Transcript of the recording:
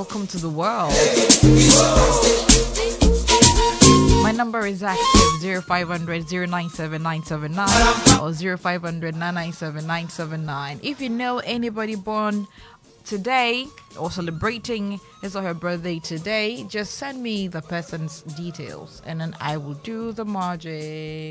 welcome to the world. My number is active 0500 or 0500 If you know anybody born today or celebrating his or her birthday today, just send me the person's details and then I will do the magic.